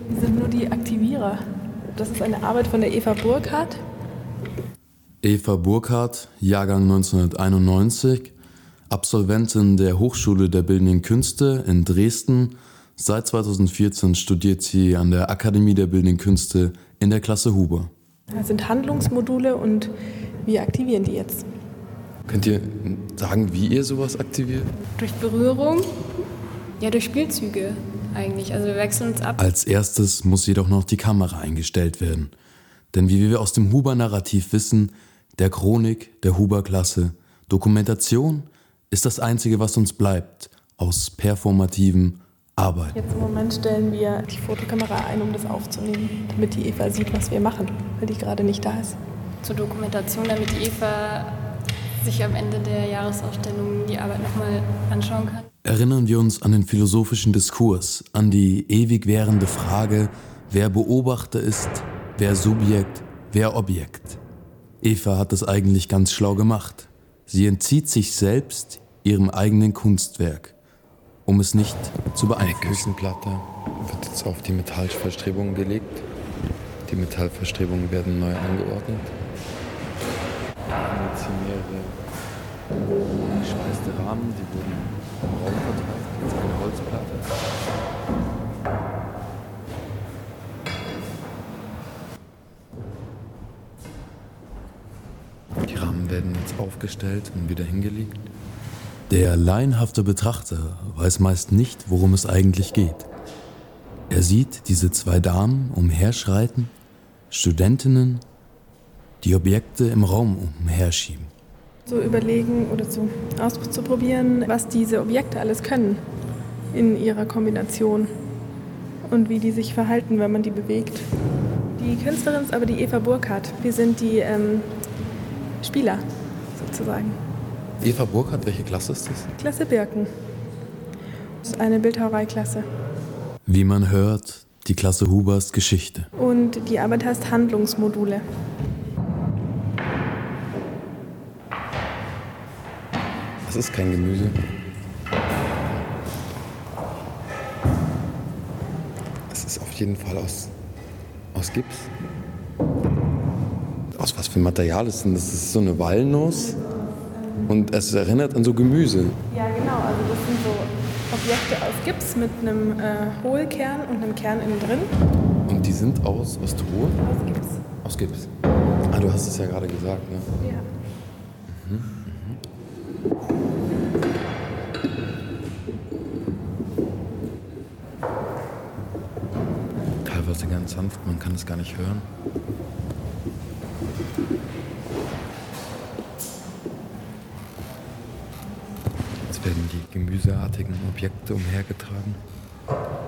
Wir sind nur die Aktivierer. Das ist eine Arbeit von der Eva Burkhardt. Eva Burkhardt, Jahrgang 1991, Absolventin der Hochschule der Bildenden Künste in Dresden. Seit 2014 studiert sie an der Akademie der Bildenden Künste in der Klasse Huber. Das sind Handlungsmodule und wir aktivieren die jetzt. Könnt ihr sagen, wie ihr sowas aktiviert? Durch Berührung, ja, durch Spielzüge eigentlich. Also wir wechseln uns ab. Als erstes muss jedoch noch die Kamera eingestellt werden. Denn wie wir aus dem Huber-Narrativ wissen, der Chronik der Huber-Klasse, Dokumentation ist das Einzige, was uns bleibt aus performativen Arbeiten. Jetzt im Moment stellen wir die Fotokamera ein, um das aufzunehmen, damit die Eva sieht, was wir machen, weil die gerade nicht da ist. Zur Dokumentation, damit die Eva sich am Ende der Jahresausstellung die Arbeit nochmal anschauen kann. Erinnern wir uns an den philosophischen Diskurs, an die ewig währende Frage, wer Beobachter ist, wer Subjekt, wer Objekt. Eva hat das eigentlich ganz schlau gemacht. Sie entzieht sich selbst ihrem eigenen Kunstwerk, um es nicht zu beeinflussen. Eine Küchenplatte wird jetzt auf die Metallverstrebungen gelegt. Die Metallverstrebungen werden neu angeordnet. Jetzt hier mehrere geschweißte Rahmen, die wurden im Raum verteilt. Jetzt eine Holzplatte. Die Rahmen werden jetzt aufgestellt und wieder hingelegt. Der laienhafte Betrachter weiß meist nicht, worum es eigentlich geht. Er sieht diese zwei Damen umherschreiten, Studentinnen, die Objekte im Raum umherschieben. So überlegen oder so auszuprobieren, was diese Objekte alles können in ihrer Kombination und wie die sich verhalten, wenn man die bewegt. Die Künstlerin ist aber die Eva Burkhardt. Wir sind die Spieler sozusagen. Eva Burkhardt, welche Klasse ist das? Klasse Birken. Das ist eine Bildhauereiklasse. Wie man hört, die Klasse Hubers Geschichte. Und die Arbeit heißt Handlungsmodule. Das ist kein Gemüse. Es ist auf jeden Fall aus Gips. Aus was für Material ist denn das? Das ist so eine Walnuss und es erinnert an so Gemüse. Ja, genau. Also das sind so Objekte aus Gips mit einem Hohlkern und einem Kern innen drin. Und die sind aus Ton? Aus Gips. Aus Gips. Ah, du hast es ja gerade gesagt, ne? Ja. Teilweise ganz sanft, man kann es gar nicht hören. Jetzt werden die gemüseartigen Objekte umhergetragen.